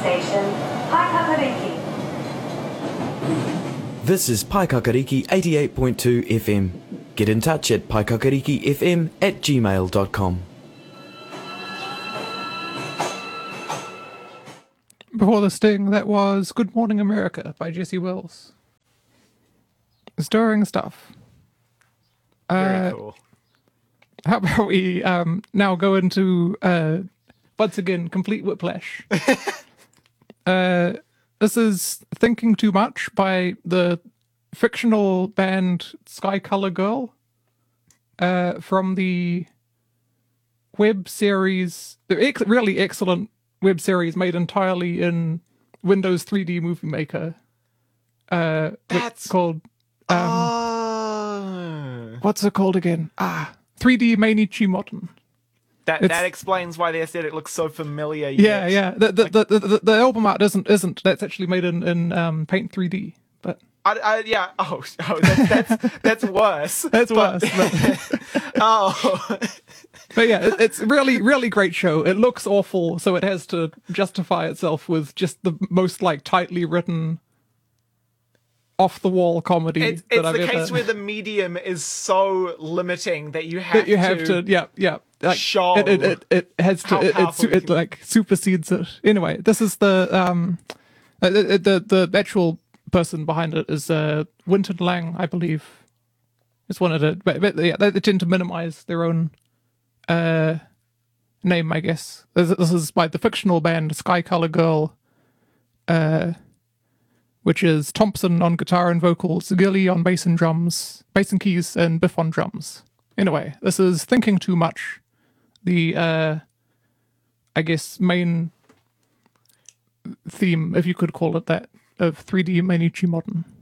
station, Paikakariki. This is Paikakariki 88.2 FM. Get in touch at paikakarikifm@gmail.com. Before the sting, that was Good Morning America by Jesse Wills. Stirring stuff. Very cool. How about we now go into, once again, complete whiplash. This is Thinking Too Much by the fictional band Sky Color Girl from the web series, the really excellent web series made entirely in Windows 3D Movie Maker. That's called... what's it called again? 3D Mainichi Modern. That explains why the aesthetic looks so familiar. Yeah. The album art isn't. That's actually made in Paint 3D. But yeah. That's worse. That's worse. Oh. But yeah, it's really, really great show. It looks awful, so it has to justify itself with just the most tightly written, off the wall comedy. It's the case where the medium is so limiting that you have to. Yeah. Show it has to. It supersedes it. Anyway, this is the actual person behind it is Winton Lang, I believe. It's one of the. But yeah, they tend to minimize their own name, I guess. This is by the fictional band Sky Color Girl, which is Thompson on guitar and vocals, Gilly on bass and drums, bass and keys, and Biff on drums. Anyway, this is Thinking Too Much, the, I guess, main theme, if you could call it that, of 3D Mainichi Modern.